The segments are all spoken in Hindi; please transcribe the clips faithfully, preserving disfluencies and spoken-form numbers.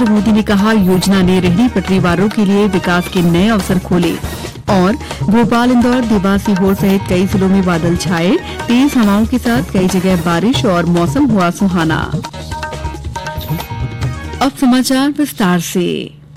नरेंद्र मोदी ने कहा, योजना ने रेहड़ी पटरी वालों के लिए विकास के नए अवसर खोले। और भोपाल, इंदौर, देवास, सीहोर सहित कई जिलों में बादल छाए, तेज हवाओं के साथ कई जगह बारिश और मौसम हुआ सुहाना। अब समाचार विस्तार से।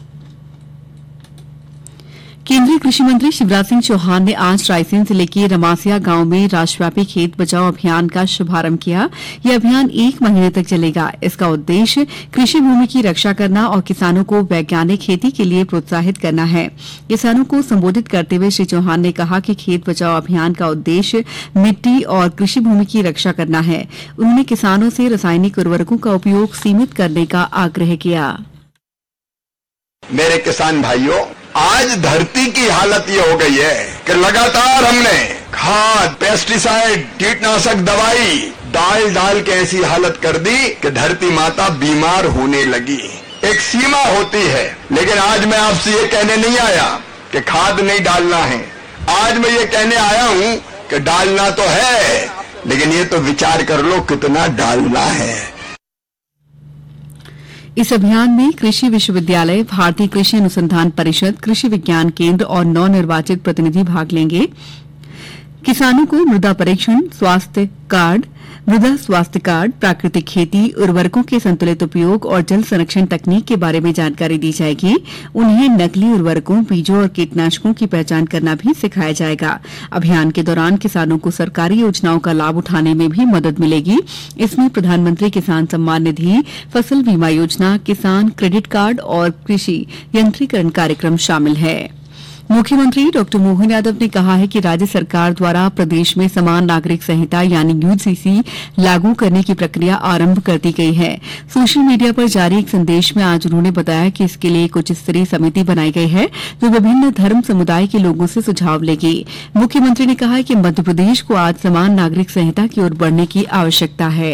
केंद्रीय कृषि मंत्री शिवराज सिंह चौहान ने आज रायसेन जिले के रमासिया गांव में राष्ट्रव्यापी खेत बचाओ अभियान का शुभारंभ किया। यह अभियान एक महीने तक चलेगा। इसका उद्देश्य कृषि भूमि की रक्षा करना और किसानों को वैज्ञानिक खेती के लिए प्रोत्साहित करना है। किसानों को संबोधित करते हुए श्री चौहान ने कहा कि खेत बचाओ अभियान का उद्देश्य मिट्टी और कृषि भूमि की रक्षा करना है। उन्होंने किसानों से रासायनिक उर्वरकों का उपयोग सीमित करने का आग्रह किया। मेरे किसान भाइयों, आज धरती की हालत ये हो गई है कि लगातार हमने खाद, पेस्टिसाइड, कीटनाशक दवाई डाल डाल के ऐसी हालत कर दी कि धरती माता बीमार होने लगी। एक सीमा होती है, लेकिन आज मैं आपसे ये कहने नहीं आया कि खाद नहीं डालना है। आज मैं ये कहने आया हूं कि डालना तो है, लेकिन ये तो विचार कर लो कितना डालना है। इस अभियान में कृषि विश्वविद्यालय, भारतीय कृषि अनुसंधान परिषद, कृषि विज्ञान केंद्र और नवनिर्वाचित प्रतिनिधि भाग लेंगे। किसानों को मृदा परीक्षण, स्वास्थ्य कार्ड, मृदा स्वास्थ्य कार्ड, प्राकृतिक खेती, उर्वरकों के संतुलित उपयोग और जल संरक्षण तकनीक के बारे में जानकारी दी जाएगी। उन्हें नकली उर्वरकों, बीजों और कीटनाशकों की पहचान करना भी सिखाया जाएगा। अभियान के दौरान किसानों को सरकारी योजनाओं का लाभ उठाने में भी मदद मिलेगी। इसमें प्रधानमंत्री किसान सम्मान निधि, फसल बीमा योजना, किसान क्रेडिट कार्ड और कृषि यंत्रीकरण कार्यक्रम शामिल है। मुख्यमंत्री डॉ मोहन यादव ने कहा है कि राज्य सरकार द्वारा प्रदेश में समान नागरिक संहिता यानी यूसीसी लागू करने की प्रक्रिया आरंभ कर दी गई है। सोशल मीडिया पर जारी एक संदेश में आज उन्होंने बताया कि इसके लिए एक उच्च स्तरीय समिति बनाई गई है जो विभिन्न धर्म समुदाय के लोगों से सुझाव लेगी। मुख्यमंत्री ने कहा है कि मध्यप्रदेश को आज समान नागरिक संहिता की ओर बढ़ने की आवश्यकता है।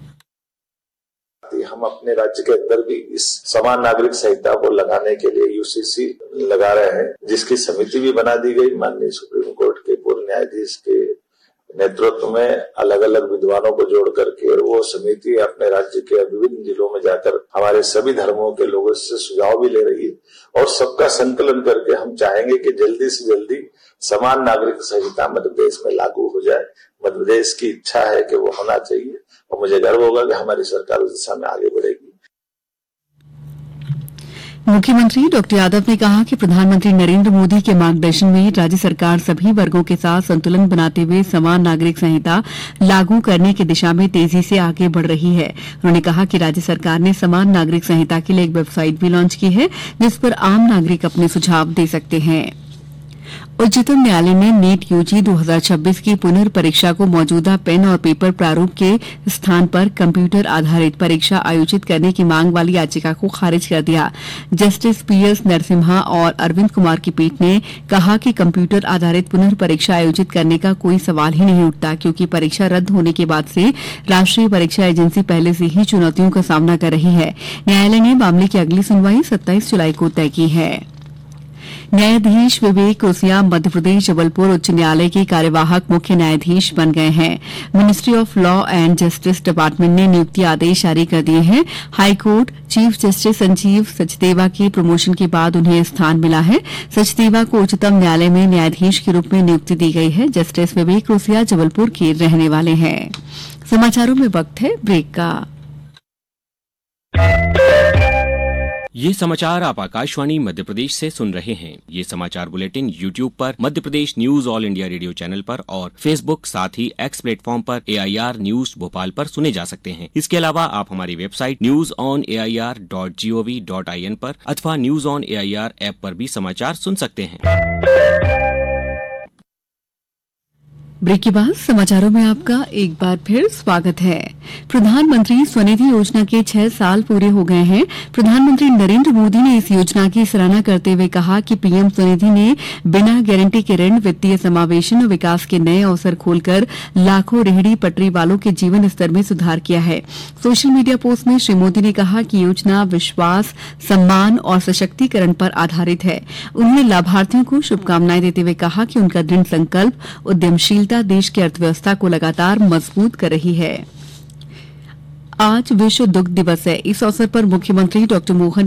हम अपने राज्य के अंदर भी इस समान नागरिक संहिता को लगाने के लिए यूसीसी लगा रहे हैं, जिसकी समिति भी बना दी गई। माननीय सुप्रीम कोर्ट के पूर्व न्यायाधीश के नेतृत्व में अलग अलग विद्वानों को जोड़ करके वो समिति अपने राज्य के विभिन्न जिलों में जाकर हमारे सभी धर्मों के लोगों से सुझाव भी ले रही है और सबका संकलन करके हम चाहेंगे कि जल्दी से जल्दी समान नागरिक संहिता मध्य प्रदेश में लागू हो जाए। मध्य प्रदेश की इच्छा है कि वो होना चाहिए और मुझे गर्व होगा कि हमारी सरकार उस दिशा में आगे बढ़ेगी। मुख्यमंत्री डॉ यादव ने कहा कि प्रधानमंत्री नरेंद्र मोदी के मार्गदर्शन में राज्य सरकार सभी वर्गों के साथ संतुलन बनाते हुए समान नागरिक संहिता लागू करने की दिशा में तेजी से आगे बढ़ रही है। उन्होंने कहा कि राज्य सरकार ने समान नागरिक संहिता के लिए एक वेबसाइट भी लॉन्च की है जिस पर आम नागरिक अपने सुझाव दे सकते हैं। उच्चतम न्यायालय ने नीट यूजी दो हज़ार छब्बीस की पुनर्परीक्षा को मौजूदा पेन और पेपर प्रारूप के स्थान पर कंप्यूटर आधारित परीक्षा आयोजित करने की मांग वाली याचिका को खारिज कर दिया। जस्टिस पीएस नरसिम्हा और अरविंद कुमार की पीठ ने कहा कि कंप्यूटर आधारित पुनर्परीक्षा आयोजित करने का कोई सवाल ही नहीं उठता, क्योंकि परीक्षा रद्द होने के बाद से राष्ट्रीय परीक्षा एजेंसी पहले से ही चुनौतियों का सामना कर रही है। न्यायालय ने मामले की अगली सुनवाई सत्ताईस जुलाई को तय की है। न्यायाधीश विवेक रोसिया मध्यप्रदेश जबलपुर उच्च न्यायालय के कार्यवाहक मुख्य न्यायाधीश बन गए हैं। Ministry of law and justice department ने नियुक्ति आदेश जारी कर दिए हैं। High court chief justice Sanjeev Sachdeva की प्रमोशन के बाद उन्हें स्थान मिला है। सचदेवा को उच्चतम न्यायालय में न्यायाधीश के रूप में नियुक्ति दी गई है। जस्टिस विवेक रोसिया जबलपुर के रहने वाले हैं। समाचारों में वक्त है ब्रेक का। ये समाचार आप आकाशवाणी मध्य प्रदेश से सुन रहे हैं। ये समाचार बुलेटिन यूट्यूब पर Madhya Pradesh news all India radio channel पर और फेसबुक साथ ही एक्स प्लेटफॉर्म पर एआईआर न्यूज भोपाल पर सुने जा सकते हैं। इसके अलावा आप हमारी website news on A I R dot G O V dot I N पर अथवा news on A I R app पर भी समाचार सुन सकते हैं। ब्रेक के बाद समाचारों में आपका एक बार फिर स्वागत है। प्रधानमंत्री स्वनिधि योजना के छह साल पूरे हो गए हैं। प्रधानमंत्री नरेंद्र मोदी ने इस योजना की सराहना करते हुए कहा कि पीएम स्वनिधि ने बिना गारंटी के ऋण, वित्तीय समावेशन और विकास के नए अवसर खोलकर लाखों रेहड़ी पटरी वालों के जीवन स्तर में सुधार किया है। सोशल मीडिया पोस्ट में श्री मोदी ने कहा कि योजना विश्वास, सम्मान और सशक्तिकरण पर आधारित है। उन्होंने लाभार्थियों को शुभकामनाएं देते हुए कहा कि उनका दृढ़ संकल्प, उद्यमशीलता देश की अर्थव्यवस्था को लगातार मजबूत कर रही है। आज विश्व दुग्ध दिवस है। इस अवसर पर मुख्यमंत्री डॉ मोहन